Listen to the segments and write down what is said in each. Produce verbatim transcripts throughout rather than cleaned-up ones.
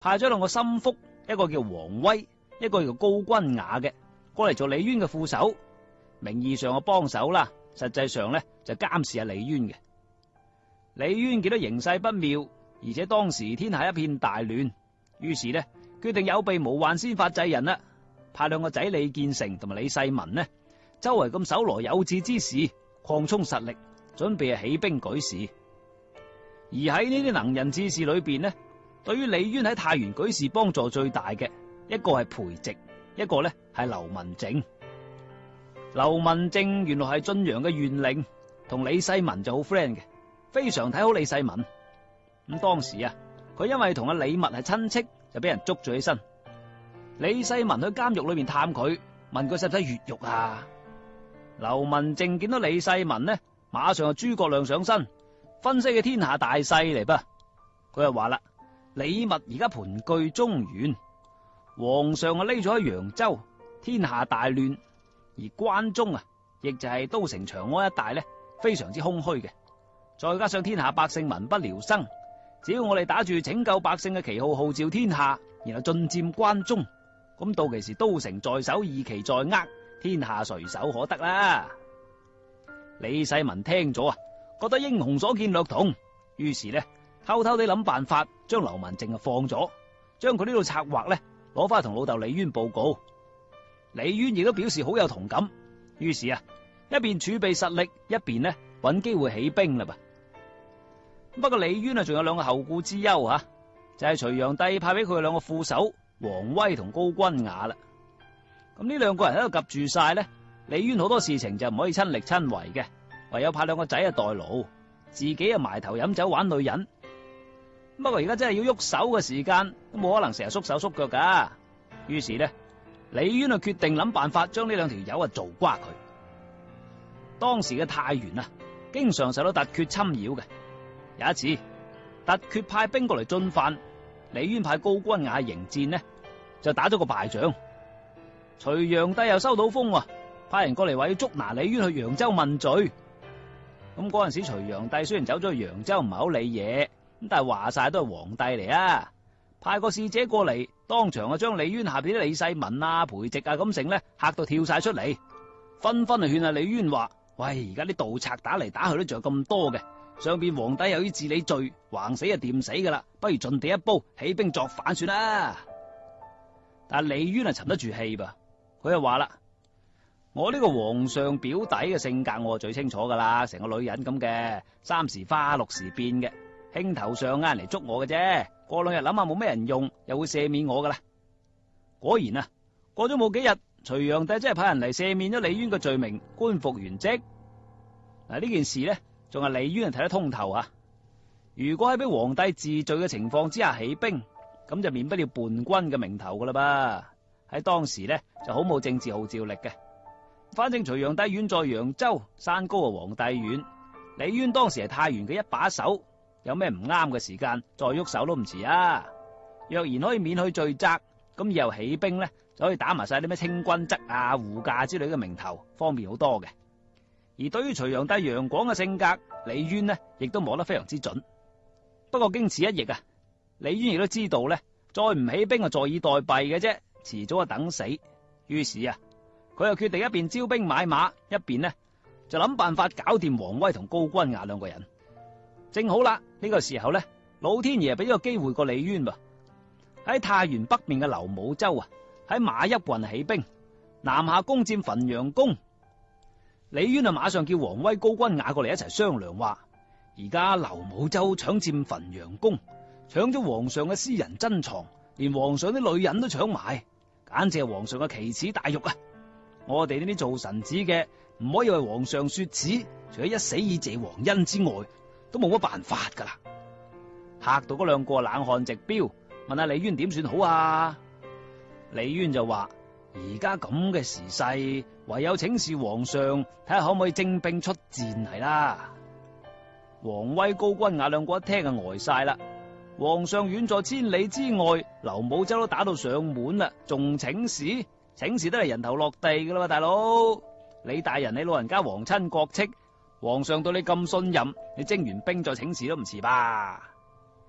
派咗兩個心腹，一個叫王威，一個叫高君雅嘅，過嚟做李淵嘅副手，名義上嘅幫手啦，實際上咧就監視下李淵嘅。李淵見到形勢不妙，而且當時天下一片大亂，於是呢決定有備無患先發制人啦，派兩個仔李建成同埋李世民呢，周圍咁搜羅有志之士，擴充實力，準備起兵舉事。而喺呢啲能人志士裏邊呢，對於李淵喺太原舉事幫助最大嘅一個係裴植，一個呢係劉文靜。劉文靜原來係晉陽嘅縣令，同李世民就好 friend 嘅，非常睇好李世民。咁當時啊，佢因為同阿李密係親戚，就俾人捉咗起身。李世民去監獄裏面探佢，問佢使唔使越獄啊？劉文靜見到李世民呢，馬上就諸葛亮上身，分析嘅天下大勢嚟噃。佢就話啦：李密而家盤踞中原，皇上啊匿咗喺揚州，天下大亂。而關中啊，亦就係都城長安一帶呢，非常之空虛嘅。再加上天下百姓民不聊生，只要我哋打住拯救百姓嘅旗號號召天下，然後進佔關中，咁到其時都城在手，義旗在握，天下隨手可得啦。李世民聽咗啊，覺得英雄所見略同，於是呢偷偷地諗辦法將劉文靜啊放咗，將佢呢度策劃呢攞翻去同老豆李淵報告。李淵亦都表示好有同感，於是啊，一邊儲備實力，一邊呢揾機會起兵啦噃。不過李淵啊，仲有兩個後顧之憂吓，就係、是、隋煬帝派俾佢兩個副手王威同高君雅啦。咁呢兩個人喺度夾住晒呢，李淵好多事情就唔可以親力親為嘅，唯有派兩個仔啊代勞，自己啊埋頭飲酒玩女人。不過而家真係要喐手嘅時間，都冇可能成日縮手縮腳噶。於是呢，李淵啊決定諗辦法將呢兩條友啊做瓜佢。當時嘅太原啊，經常受到突厥侵擾嘅。有一次，突厥派兵過嚟進犯，李淵派高君雅迎戰呢，就打咗個敗仗。隋煬帝又收到風啊，派人過嚟話要捉拿李淵去揚州問罪。咁嗰陣時，隋煬帝雖然走咗去揚州唔係好理嘢，咁但係話晒都係皇帝嚟啊，派個使者過嚟，當場啊將李淵下邊啲李世民啊、裴植啊咁成咧嚇到跳晒出嚟，紛紛啊勸阿李淵話：喂，而家啲盜賊打嚟打去都仲有咁多嘅，上邊皇帝又要治理罪，橫死就掂死噶啦，不如盡地一煲，起兵作反算啦。但係李淵啊沉得住氣噃，佢就話啦：我呢個皇上表弟嘅性格我最清楚噶啦，成個女人咁嘅，三時花六時變嘅，興頭上啱嚟捉我嘅啫，過兩日諗下冇咩人用，又會赦免我噶啦。果然啊，過咗冇幾日，隋煬帝真係派人嚟赦免咗李淵嘅罪名，官復原職。嗱，呢件事呢，仲係李淵睇得通透啊！如果喺俾皇帝治罪嘅情況之下起兵，咁就免不了叛軍嘅名頭噶啦噃。喺當時呢，就好冇政治號召力嘅。反正隋煬帝遠在揚州，山高啊皇帝遠，李淵當時係太原嘅一把手，有咩唔啱嘅時間再喐手都唔遲啊！若然可以免去罪責，咁以後起兵呢，就可以打埋晒啲咩清君側啊、護駕之類嘅名頭，方便好多嘅。而對於隋煬帝楊廣嘅性格，李淵呢亦都摸得非常之準。不過經此一役啊，李淵亦都知道呢，再唔起兵啊，坐以待斃嘅啫，遲早啊等死。於是啊，佢又決定一邊招兵買馬，一邊呢就諗辦法搞掂王威同高君雅兩個人。正好啦，呢、這個時候呢，老天爺俾咗個機會過李淵噃。喺太原北面嘅劉武州啊，喺馬邑郡起兵，南下攻佔汾陽宮。李淵啊，馬上叫王威、高君雅過嚟一齊商量，話而家劉武州搶佔汾陽宮，搶咗皇上嘅私人珍藏，連皇上啲女人都搶埋，簡直係皇上嘅奇恥大辱啊！我哋呢啲做臣子嘅唔可以為皇上說恥，除咗一死以謝皇恩之外，都冇乜辦法噶啦。嚇到嗰兩個冷汗直飆，問下李淵點算好啊？李淵就話：而家咁嘅時勢，唯有請示皇上，睇下可唔可以徵兵出戰係啦。王威、高君雅兩個一聽就呆晒啦。皇上遠在千里之外，劉武州都打到上門啦，仲請示？請示都係人頭落地噶啦，大佬。李大人，你老人家皇親國戚，皇上對你咁信任，你徵完兵再請示都唔遲吧？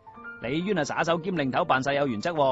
李淵係耍手兼領頭，扮晒有原則。